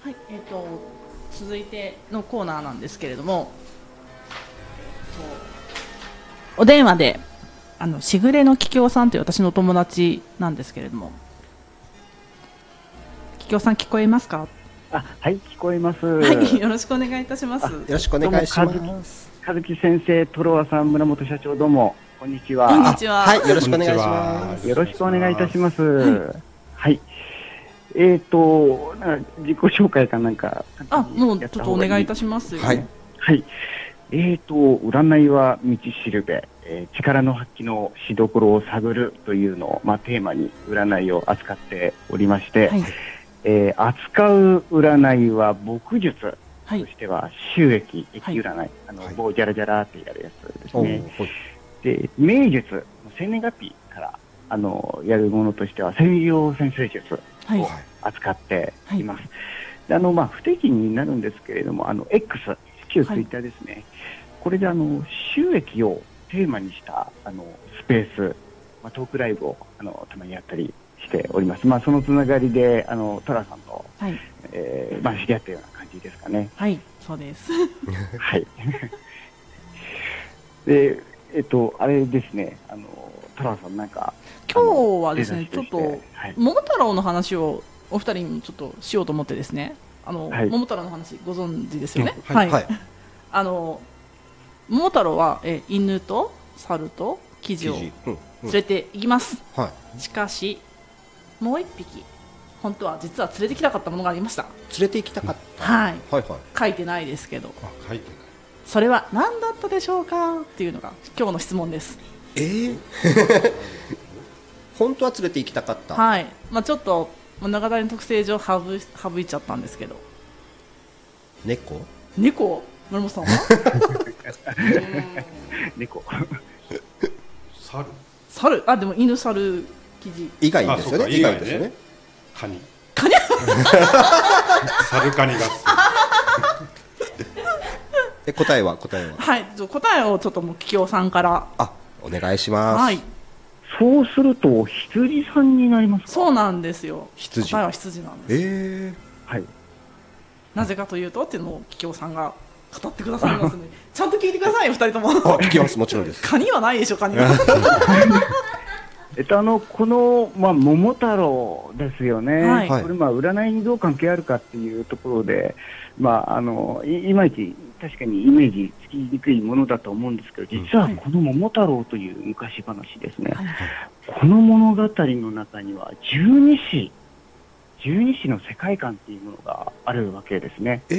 はい、続いてのコーナーなんですけれども、お電話でしぐれの桔梗さんという私のお友達なんですけれども、桔梗さん聞こえますか？ はい、聞こえます。 はい、よろしくお願いいたします。 よろしくお願いします。 和樹先生、トロワさん、村本社長、どうもこんにちは。 こんにちは。 はい、よろしくお願いします。 よろしくお願いいたします。はい。なんか自己紹介かなんか。 もうちょっとお願いいたします。 はい。 はい。占いは道しるべ、力の発揮のしどころを探るというのを、テーマに占いを扱っておりまして、はい、扱う占いは牧術、はい、としては収益、益占い、棒ジャラジャラってやるやつですね。で、名術、生年月日からやるものとしては西洋占星術を扱っています。はいはい、不定期になるんですけれども、X、旧ツイッターですね、はい、これで収益をテーマにしたスペース、トークライブをたまにやったりしております。そのつながりでトラさんと、はい、知り合ったような感じですかね。 はい、そうです。 はい。で、あれですね、トラさんなんか今日はですね、ちょっと、はい、桃太郎の話をお二人にちょっとしようと思ってですね、はい、桃太郎の話ご存知ですよね。はい。はい、桃太郎は犬と猿とキジを連れて行きます。はい、しかしもう一匹本当は実は連れてきたかったものがありました。 連れて行きたかった。 はい。はいはい。書いてないですけど。書いてない。それは何だったでしょうかっていうのが今日の質問です。 本当は連れて行きたかった。 はい。ちょっと物語の特性上省いちゃったんですけど。 猫？ 村本さんは？ 猫。 猿。でも犬猿キジ以外ですよね。以外ですよね。 カニ。 猿カニが。答えは。 はい。答えをちょっともう桔梗さんから。 お願いします。 はい。 そうすると羊さんになりますか？ そうなんですよ。 羊。 答えは羊なんです。 はい。 なぜかというとっていうのを桔梗さんが語ってくださいますね。ちゃんと聞いてくださいよ、二人とも。 聞きます、もちろんです。 カニはないでしょ、カニは。 この、桃太郎ですよね。 はい、 これ占いにどう関係あるかっていうところで、いまいち確かにイメージつきにくいものだと思うんですけど、実はこの桃太郎という昔話ですね。はい、この物語の中には十二支の世界観っていうものがあるわけですね。